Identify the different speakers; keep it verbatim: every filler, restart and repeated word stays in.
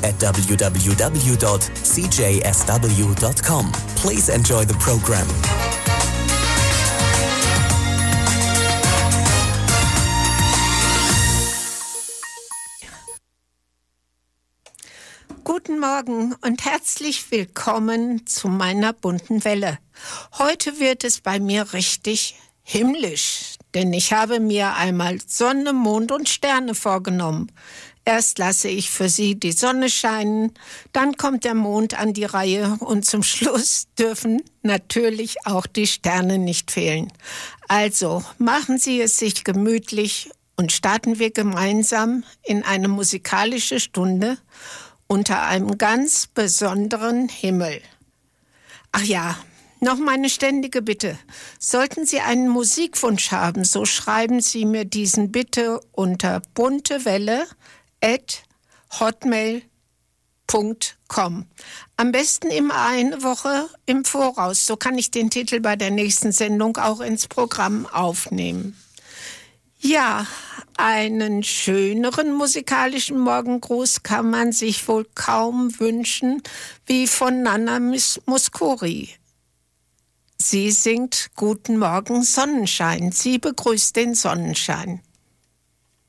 Speaker 1: at w w w dot c j s w dot com. Please enjoy the program.
Speaker 2: Guten Morgen und herzlich willkommen zu meiner bunten Welle. Heute wird es bei mir richtig himmlisch, denn ich habe mir einmal Sonne, Mond und Sterne vorgenommen. Erst lasse ich für Sie die Sonne scheinen, dann kommt der Mond an die Reihe und zum Schluss dürfen natürlich auch die Sterne nicht fehlen. Also machen Sie es sich gemütlich und starten wir gemeinsam in eine musikalische Stunde unter einem ganz besonderen Himmel. Ach ja, noch meine ständige Bitte. Sollten Sie einen Musikwunsch haben, so schreiben Sie mir diesen bitte unter buntewelle at hotmail punkt com. Am besten immer eine Woche im Voraus. So kann ich den Titel bei der nächsten Sendung auch ins Programm aufnehmen. Ja, einen schöneren musikalischen Morgengruß kann man sich wohl kaum wünschen wie von Nana Mouskouri. Sie singt Guten Morgen Sonnenschein. Sie begrüßt den Sonnenschein.